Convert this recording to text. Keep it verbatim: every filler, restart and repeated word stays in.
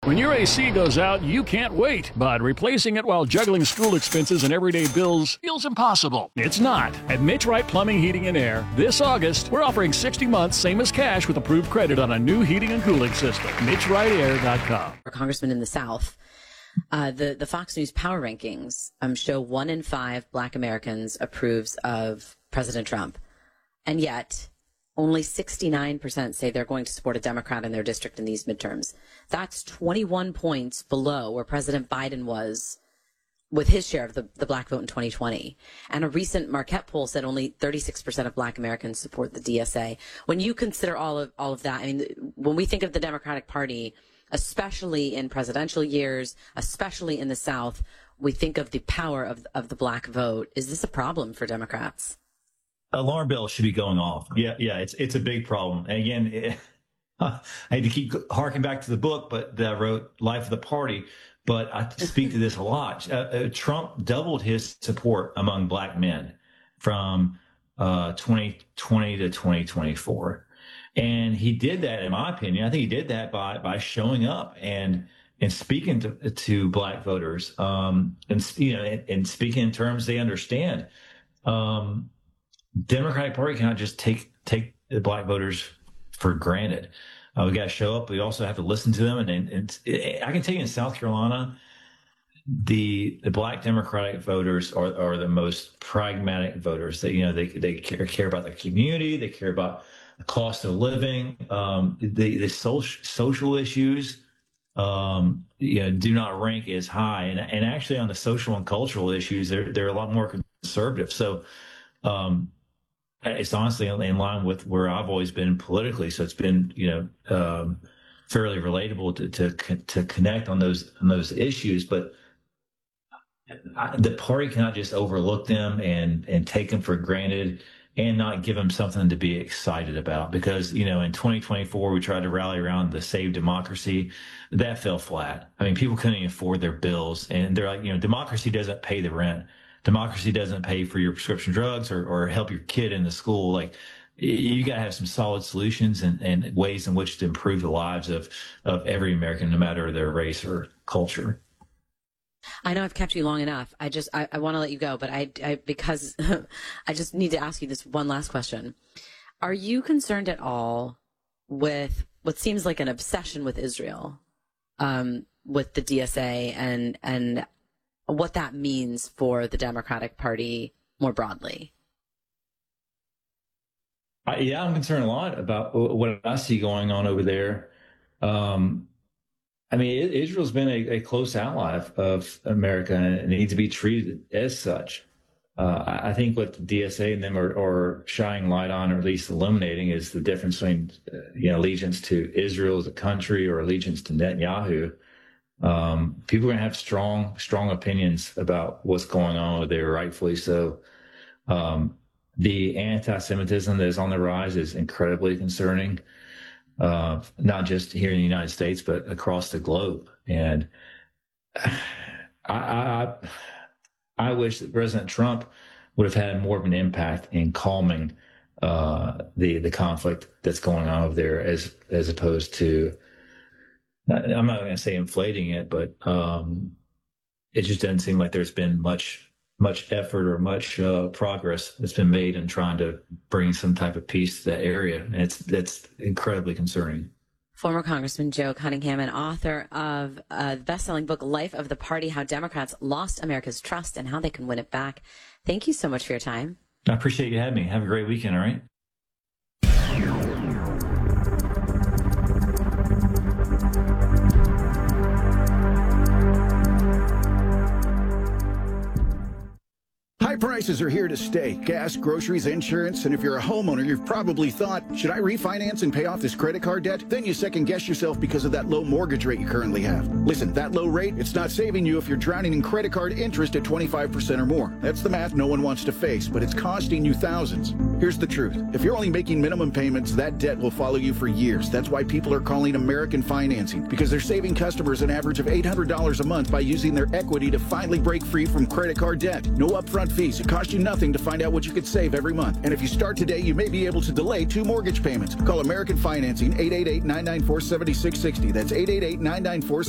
When your A C goes out, you can't wait, but replacing it while juggling school expenses and everyday bills feels impossible. It's not. At Mitch Wright Plumbing, Heating, and Air, this August, we're offering sixty months, same as cash, with approved credit on a new heating and cooling system. Mitch Wright Air dot com. Our congressman in the South, uh, the, the Fox News Power Rankings um, show one in five black Americans approves of President Trump. And yet, only sixty-nine percent say they're going to support a Democrat in their district in these midterms. That's twenty-one points below where President Biden was with his share of the, the black vote in twenty twenty. And a recent Marquette poll said only thirty-six percent of black Americans support the D S A. When you consider all of all of that, I mean, when we think of the Democratic Party, especially in presidential years, especially in the South, we think of the power of of the black vote. Is this a problem for Democrats? Alarm bells should be going off. Yeah, yeah, it's it's a big problem. And again, it, I hate to keep harking back to the book, but that I wrote, Life of the Party. But I speak to this a lot. Uh, uh, Trump doubled his support among black men from uh, twenty twenty to twenty twenty-four, and he did that, in my opinion. I think he did that by by showing up and and speaking to to black voters, um, and you know, and, and speaking in terms they understand. Um, Democratic Party cannot just take take the black voters for granted. Uh, we got to show up. We also have to listen to them. And, and, and it, I can tell you in South Carolina, the the black Democratic voters are, are the most pragmatic voters. That you know they they care, care about the community. They care about the cost of living. Um, the the social social issues um, you know, do not rank as high. And and actually on the social and cultural issues, they're they're a lot more conservative. So. Um, It's honestly in line with where I've always been politically, so it's been, you know, um, fairly relatable to, to to connect on those on those issues. But I, the party cannot just overlook them and and take them for granted and not give them something to be excited about. Because you know, in twenty twenty-four, we tried to rally around the Save Democracy, that fell flat. I mean, people couldn't even afford their bills, and they're like, you know, democracy doesn't pay the rent. Democracy doesn't pay for your prescription drugs or, or help your kid in the school. Like, you got to have some solid solutions and, and ways in which to improve the lives of, of every American, no matter their race or culture. I know I've kept you long enough. I just, I, I want to let you go, but I, I because I just need to ask you this one last question. Are you concerned at all with what seems like an obsession with Israel, um, with the D S A and, and, what that means for the Democratic Party more broadly? Uh, yeah, I'm concerned a lot about what I see going on over there. Um, I mean, Israel's been a, a close ally of, of America, and it needs to be treated as such. Uh, I think what the D S A and them are, are shining light on, or at least illuminating, is the difference between uh, you know, allegiance to Israel as a country or allegiance to Netanyahu. Um, people are going to have strong, strong opinions about what's going on over there, rightfully so. Um, the anti-Semitism that is on the rise is incredibly concerning, uh, not just here in the United States, but across the globe. And I, I, I wish that President Trump would have had more of an impact in calming uh, the the conflict that's going on over there, as as opposed to, I'm not going to say inflating it, but um, it just doesn't seem like there's been much much effort or much uh, progress that's been made in trying to bring some type of peace to that area. And it's that's incredibly concerning. Former Congressman Joe Cunningham, and author of uh, the best-selling book, Life of the Party, How Democrats Lost America's Trust and How They Can Win It Back. Thank you so much for your time. I appreciate you having me. Have a great weekend, all right? High prices are here to stay. Gas, groceries, insurance, and if you're a homeowner, you've probably thought, should I refinance and pay off this credit card debt? Then you second guess yourself because of that low mortgage rate you currently have. Listen, that low rate, it's not saving you if you're drowning in credit card interest at twenty-five percent or more. That's the math no one wants to face, but it's costing you thousands. Here's the truth. If you're only making minimum payments, that debt will follow you for years. That's why people are calling American Financing, because they're saving customers an average of eight hundred dollars a month by using their equity to finally break free from credit card debt. No upfront fees. It costs you nothing to find out what you could save every month. And if you start today, you may be able to delay two mortgage payments. Call American Financing, eight eight eight, nine nine four, seven six six zero. That's eight eight eight, nine nine four,